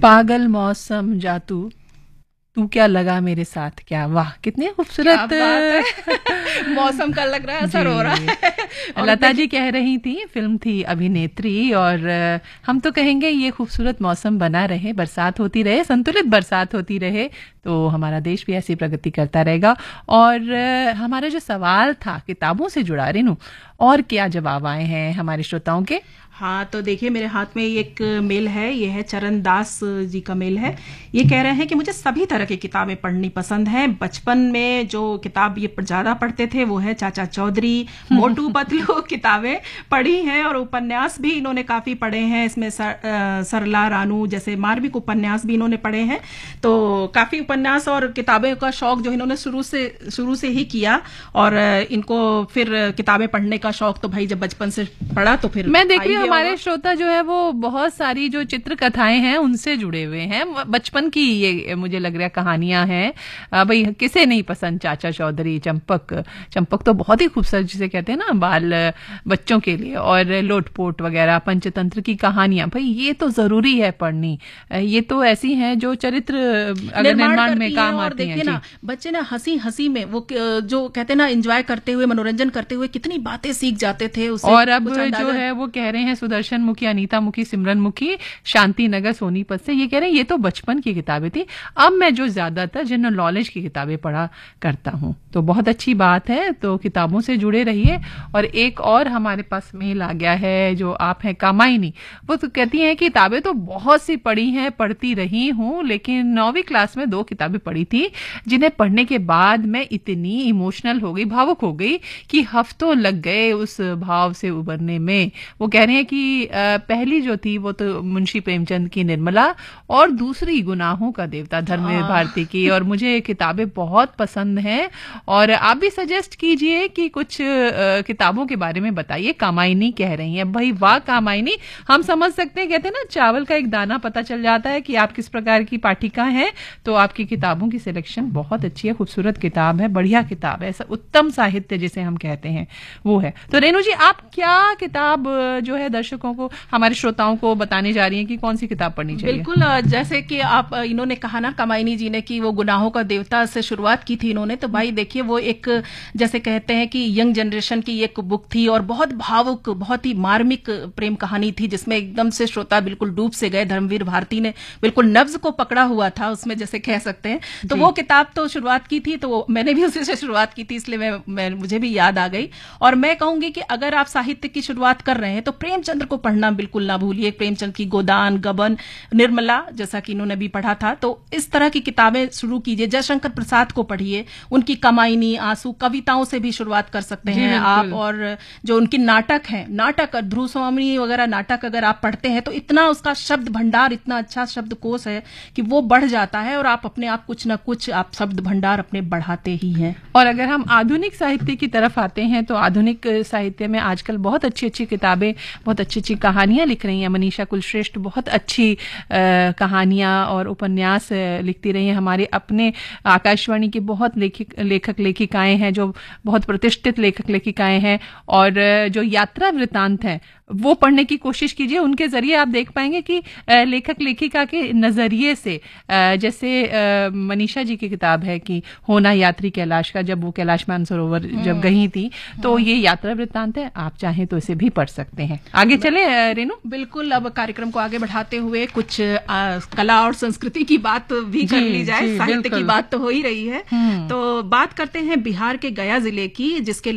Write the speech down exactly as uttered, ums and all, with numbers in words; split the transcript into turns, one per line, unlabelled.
पागल मौसम जातू तू क्या लगा मेरे साथ क्या, वाह कितनी खूबसूरत
मौसम का लग रहा है असर हो रहा है।
लता जी कह रही थी, फिल्म थी अभिनेत्री, और हम तो कहेंगे ये खूबसूरत मौसम बना रहे, बरसात होती रहे, संतुलित बरसात होती रहे, तो हमारा देश भी ऐसी प्रगति करता रहेगा। और हमारा जो सवाल था किताबों से जुड़ा, रेनू और क्या जवाब आए हैं हमारे श्रोताओं के?
हाँ, तो देखिए मेरे हाथ में एक मेल है, ये है चरण दास जी का मेल है। ये कह रहे हैं कि मुझे सभी तरह की किताबें पढ़नी पसंद हैं। बचपन में जो किताब ये ज्यादा पढ़ते थे वो है चाचा चौधरी, मोटू पतलू किताबें पढ़ी हैं, और उपन्यास भी इन्होंने काफी पढ़े हैं। इसमें सर, सरला रानू जैसे मार्मिक उपन्यास भी इन्होंने पढ़े हैं। तो काफी उपन्यास और किताबें का शौक जो इन्होंने शुरू से शुरू से ही किया, और इनको फिर किताबें पढ़ने का शौक तो भाई जब बचपन से पढ़ा तो फिर
मैं देख रही हूँ हमारे श्रोता जो है वो बहुत सारी जो चित्र कथाएं हैं उनसे जुड़े हुए हैं। बचपन की ये मुझे लग रहा है कहानियां हैं। भाई किसे नहीं पसंद चाचा चौधरी, चंपक चंपक तो बहुत ही खूबसूरत जिसे कहते हैं ना बाल बच्चों के लिए, और लोटपोट वगैरह, पंचतंत्र की कहानियां, भाई ये तो जरूरी है पढ़नी। ये तो ऐसी हैं जो चरित्र अगर निर्माण में काम आती हैं।
ना बच्चे ना हंसी हंसी में वो जो कहते हैं ना एंजॉय करते हुए, मनोरंजन करते हुए कितनी बातें सीख जाते थे उससे।
और अब जो है वो कह रहे हैं सुदर्शन मुखी, अनीता मुखी, सिमरन मुखी, शांति नगर सोनीपत से, ये कह रहे हैं ये तो बचपन की किताबें थी, अब मैं जो ज्यादातर जनरल नॉलेज की किताबें पढ़ा करता हूँ। तो बहुत अच्छी बात है, तो किताबों से जुड़े रहिए। और एक और हमारे पास मेल आ गया है, जो आप हैं कामायनी, वो तो कहती हैं किताबें तो बहुत सी पढ़ी हैं, पढ़ती रही हूँ, लेकिन नौवीं क्लास में दो किताबें पढ़ी थी जिन्हें पढ़ने के बाद मैं इतनी इमोशनल हो गई, भावुक हो गई कि हफ्तों लग गए उस भाव से उबरने में। वो कह रहे हैं कि पहली जो थी वो तो मुंशी प्रेमचंद की निर्मला, और दूसरी गुनाहों का देवता धर्मवीर भारती की। और मुझे किताबें बहुत पसंद हैं, और आप भी सजेस्ट कीजिए कि कुछ किताबों के बारे में बताइए। कामायनी कह रही हैं। भाई वाह कामायनी, हम समझ सकते हैं, कहते हैं ना चावल का एक दाना पता चल जाता है कि आप किस प्रकार की पाठिका हैं। तो आपकी किताबों की सिलेक्शन बहुत अच्छी है, खूबसूरत किताब है, बढ़िया किताब है, ऐसा उत्तम साहित्य जिसे हम कहते हैं वो है। तो रेनू जी आप क्या किताब जो है दर्शकों को, हमारे श्रोताओं को बताने जा रही हैं कि कौन सी किताब पढ़नी चाहिए?
बिल्कुल, जैसे कि आप इन्होंने कहा ना कामायनी जी ने कि वो गुनाहों का देवता से शुरुआत की थी इन्होंने, तो भाई देखिए वो एक जैसे कहते हैं कि यंग जनरेशन की एक बुक थी, और बहुत भावुक, बहुत ही मार्मिक प्रेम कहानी थी, जिसमें एकदम से श्रोता बिल्कुल डूब से गए। धर्मवीर भारती ने बिल्कुल नब्ज को पकड़ा हुआ था उसमें, जैसे कह सकते हैं। तो वो किताब तो शुरुआत की थी, तो मैंने भी उसी से शुरुआत की थी, इसलिए मैं, मैं मुझे भी याद आ गई। और मैं कहूंगी कि अगर आप साहित्य की शुरुआत कर रहे हैं तो प्रेमचंद्र को पढ़ना बिल्कुल ना भूलिए। प्रेमचंद की गोदान, गबन, निर्मला जैसा कि इन्होंने भी पढ़ा था, तो इस तरह की किताबें शुरू कीजिए। जयशंकर प्रसाद को पढ़िए, उनकी कामायनी, आंसू, कविताओं से भी शुरुआत कर सकते हैं आप। और जो उनकी नाटक है, नाटक ध्रुव स्वामी वगैरह नाटक अगर आप पढ़ते हैं तो इतना उसका शब्द भंडार, इतना अच्छा शब्दकोश है कि वो बढ़ जाता है, और आप अपने आप कुछ ना कुछ आप शब्द भंडार अपने बढ़ाते ही हैं।
और अगर हम आधुनिक साहित्य की तरफ आते हैं तो आधुनिक साहित्य में आजकल बहुत अच्छी अच्छी किताबें, बहुत अच्छी अच्छी कहानियां लिख रही हैं। मनीषा कुलश्रेष्ठ बहुत अच्छी कहानियां और उपन्यास लिखती रही हैं। हमारे अपने आकाशवाणी के बहुत लेखक लेखक लेखिकाएं हैं जो बहुत प्रतिष्ठित लेखक लेखिकाएं हैं, और जो यात्रा वृतांत है वो पढ़ने की कोशिश कीजिए। उनके जरिए आप देख पाएंगे कि लेखक लेखिका के नजरिए से, जैसे मनीषा जी की किताब है कि होना यात्री कैलाश का, जब वो कैलाश मानसरोवर जब गई थी, तो ये यात्रा वृत्तांत है, आप चाहें तो इसे भी पढ़ सकते हैं। आगे चले रेनू?
बिल्कुल, अब कार्यक्रम को आगे बढ़ाते हुए कुछ आ, कला और संस्कृति की बात भी कर ली जाए। साहित्य की बात तो हो ही रही है, तो बात करते हैं बिहार के गया जिले की, जिसके